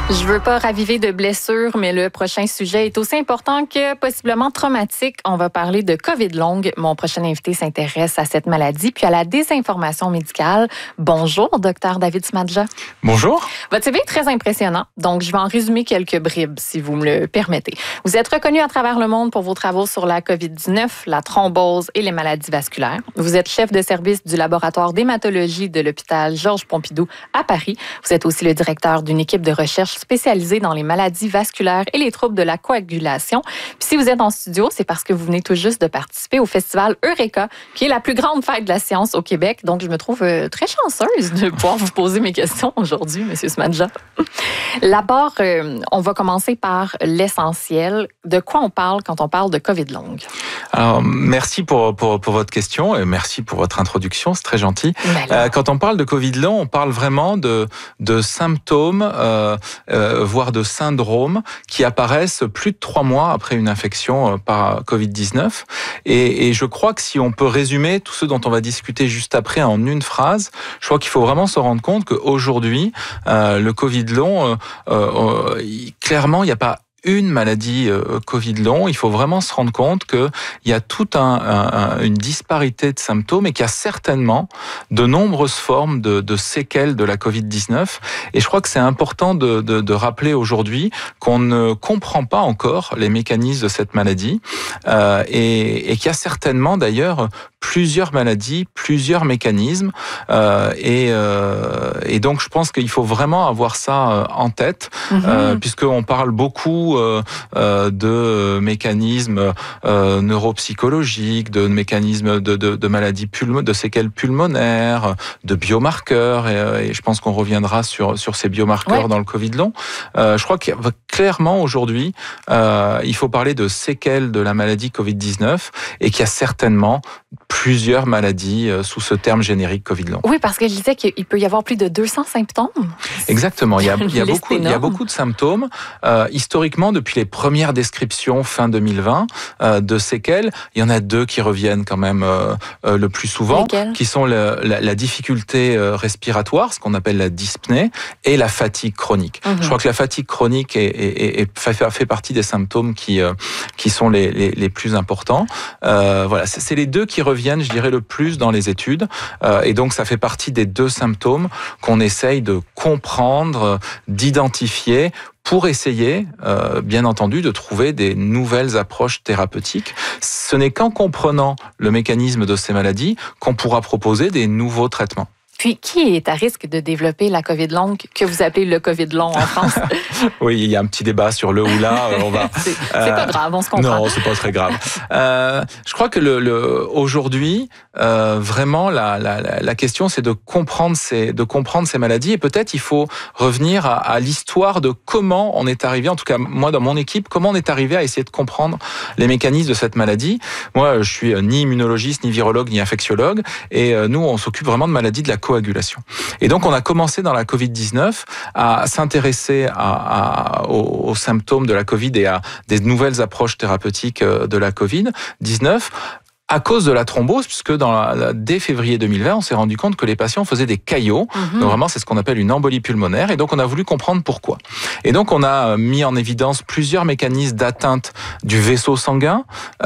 Je veux pas raviver de blessures, mais le prochain sujet est aussi important que possiblement traumatique. On va parler de COVID longue. Mon prochain invité s'intéresse à cette maladie puis à la désinformation médicale. Bonjour, docteur David Smadja. Bonjour. Votre CV est très impressionnant, donc je vais en résumer quelques bribes, si vous me le permettez. Vous êtes reconnu à travers le monde pour vos travaux sur la COVID-19, la thrombose et les maladies vasculaires. Vous êtes chef de service du laboratoire d'hématologie de l'hôpital Georges Pompidou à Paris. Vous êtes aussi le directeur d'une équipe de recherche spécialisée dans les maladies vasculaires et les troubles de la coagulation. Puis si vous êtes en studio, c'est parce que vous venez tout juste de participer au festival Eureka, qui est la plus grande fête de la science au Québec. Donc, je me trouve très chanceuse de pouvoir vous poser mes questions aujourd'hui, M. Smadja. D'abord, on va commencer par l'essentiel. De quoi on parle quand on parle de COVID longue? Alors, merci pour votre question et merci pour votre introduction, c'est très gentil. Quand on parle de COVID long, on parle vraiment de symptômes, voire de syndromes qui apparaissent plus de 3 mois après une infection par COVID-19. Et je crois que si on peut résumer tout ce dont on va discuter juste après en une phrase, je crois qu'il faut vraiment se rendre compte qu'aujourd'hui, le COVID long, clairement, il n'y a pas une maladie COVID long, il faut vraiment se rendre compte qu'il y a toute une disparité de symptômes et qu'il y a certainement de nombreuses formes de séquelles de la COVID-19. Et je crois que c'est important de rappeler aujourd'hui qu'on ne comprend pas encore les mécanismes de cette maladie et qu'il y a certainement d'ailleurs plusieurs maladies, plusieurs mécanismes et donc je pense qu'il faut vraiment avoir ça en tête puisqu'on parle beaucoup de mécanismes neuropsychologiques, de mécanismes de maladies de séquelles pulmonaires, de biomarqueurs et je pense qu'on reviendra sur ces biomarqueurs dans le Covid long. Je crois que clairement aujourd'hui, il faut parler de séquelles de la maladie Covid-19 et qu'il y a certainement plusieurs maladies sous ce terme générique Covid long. Oui, parce que je disais qu'il peut y avoir plus de 200 symptômes. Exactement, il y a beaucoup de symptômes. Historiquement, depuis les premières descriptions fin 2020 de séquelles, il y en a 2 qui reviennent quand même le plus souvent, qui sont la difficulté respiratoire, ce qu'on appelle la dyspnée, et la fatigue chronique. Je crois que la fatigue chronique fait partie des symptômes qui sont les plus importants. Voilà, c'est les 2 qui reviennent, je dirais, le plus dans les études. Et donc, ça fait partie des 2 symptômes qu'on essaye de comprendre, d'identifier pour essayer, bien entendu, de trouver des nouvelles approches thérapeutiques. Ce n'est qu'en comprenant le mécanisme de ces maladies qu'on pourra proposer des nouveaux traitements. Puis, qui est à risque de développer la COVID longue, que vous appelez le COVID long en France? Oui, il y a un petit débat sur le ou la. C'est pas grave, on se comprend. Non, c'est pas très grave. Je crois que aujourd'hui, vraiment, la question, c'est de comprendre ces maladies. Et peut-être, il faut revenir à l'histoire de comment on est arrivé, en tout cas, moi, dans mon équipe, comment on est arrivé à essayer de comprendre les mécanismes de cette maladie. Moi, je suis ni immunologiste, ni virologue, ni infectiologue. Et nous, on s'occupe vraiment de maladies de la coagulation. Et donc, on a commencé dans la COVID-19 à s'intéresser aux symptômes de la Covid et à des nouvelles approches thérapeutiques de la COVID-19 à cause de la thrombose, puisque dès février 2020, on s'est rendu compte que les patients faisaient des caillots. Donc vraiment, c'est ce qu'on appelle une embolie pulmonaire. Et donc, on a voulu comprendre pourquoi. Et donc, on a mis en évidence plusieurs mécanismes d'atteinte du vaisseau sanguin,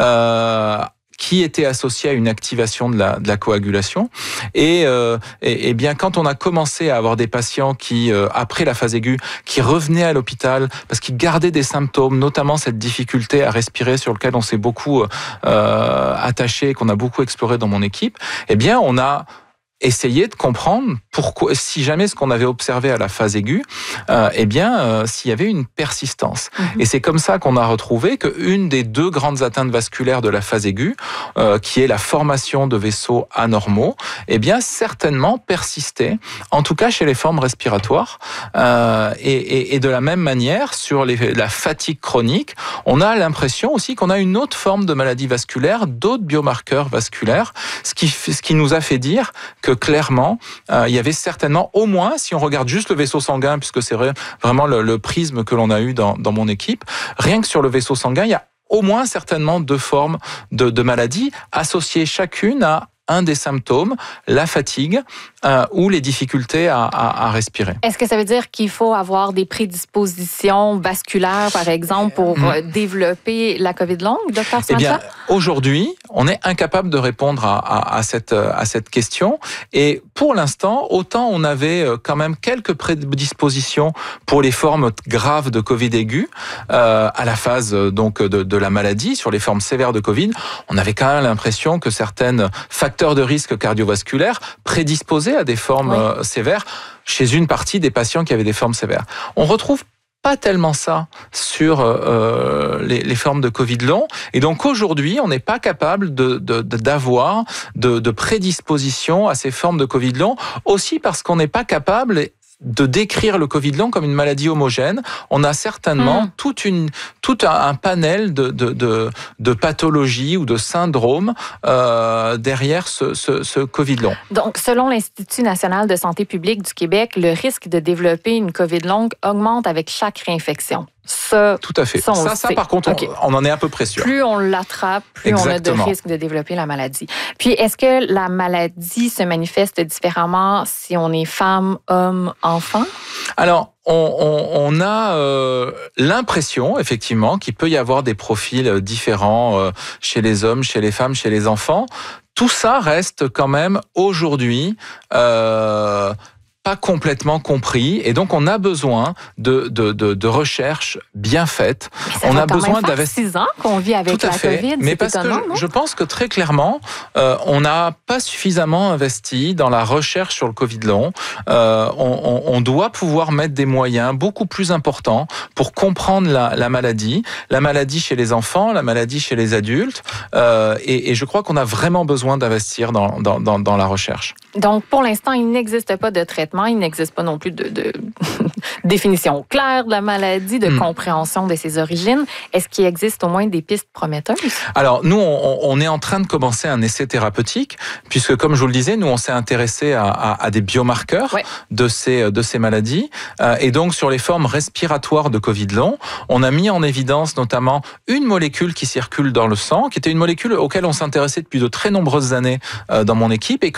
qui était associé à une activation de la coagulation. Et bien, quand on a commencé à avoir des patients qui, après la phase aiguë, qui revenaient à l'hôpital parce qu'ils gardaient des symptômes, notamment cette difficulté à respirer sur lequel on s'est beaucoup attaché, qu'on a beaucoup exploré dans mon équipe, eh bien, on a essayer de comprendre pourquoi, si jamais ce qu'on avait observé à la phase aiguë, s'il y avait une persistance. Et c'est comme ça qu'on a retrouvé qu'une des 2 grandes atteintes vasculaires de la phase aiguë, qui est la formation de vaisseaux anormaux, certainement persistait, en tout cas chez les formes respiratoires. Et de la même manière, sur la fatigue chronique, on a l'impression aussi qu'on a une autre forme de maladie vasculaire, d'autres biomarqueurs vasculaires, ce qui nous a fait dire que clairement, il y avait certainement, au moins, si on regarde juste le vaisseau sanguin, puisque c'est vraiment le prisme que l'on a eu dans mon équipe, rien que sur le vaisseau sanguin, il y a au moins certainement 2 formes de maladies associées chacune à un des symptômes, la fatigue ou les difficultés à respirer. Est-ce que ça veut dire qu'il faut avoir des prédispositions vasculaires, par exemple, pour développer la COVID longue, Dr. Samantha? Eh bien, aujourd'hui, on est incapable de répondre à cette question. Et pour l'instant, autant on avait quand même quelques prédispositions pour les formes graves de Covid aigu, à la phase donc de la maladie, sur les formes sévères de Covid, on avait quand même l'impression que certains facteurs de risque cardiovasculaires prédisposaient à des formes sévères chez une partie des patients qui avaient des formes sévères. On retrouve pas tellement ça sur les formes de Covid long. Et donc aujourd'hui, on n'est pas capable d'avoir de prédisposition à ces formes de Covid long, aussi parce qu'on n'est pas capable de décrire le Covid long comme une maladie homogène. On a certainement tout un panel de pathologies ou de syndromes derrière ce Covid long. Donc, selon l'Institut national de santé publique du Québec, le risque de développer une COVID longue augmente avec chaque réinfection. Ça, tout à fait. Ça par contre, on en est à peu près sûr. Plus on l'attrape, plus Exactement. On a de risque de développer la maladie. Puis, est-ce que la maladie se manifeste différemment si on est femme, homme, enfant? Alors, on a l'impression, effectivement, qu'il peut y avoir des profils différents chez les hommes, chez les femmes, chez les enfants. Tout ça reste quand même aujourd'hui pas complètement compris, et donc on a besoin de recherches bien faites. On a besoin d'investir. 6 ans qu'on vit avec la COVID, mais parce étonnant, que je pense que très clairement, on n'a pas suffisamment investi dans la recherche sur le Covid long. On doit pouvoir mettre des moyens beaucoup plus importants pour comprendre la maladie chez les enfants, la maladie chez les adultes, et je crois qu'on a vraiment besoin d'investir dans la recherche. Donc, pour l'instant, il n'existe pas de traitement, il n'existe pas non plus de définition claire de la maladie, de compréhension de ses origines. Est-ce qu'il existe au moins des pistes prometteuses? Alors, nous, on est en train de commencer un essai thérapeutique, puisque, comme je vous le disais, nous, on s'est intéressé à des biomarqueurs de ces maladies. Et donc, sur les formes respiratoires de Covid long, on a mis en évidence notamment une molécule qui circule dans le sang, qui était une molécule auquel on s'intéressait depuis de très nombreuses années dans mon équipe, et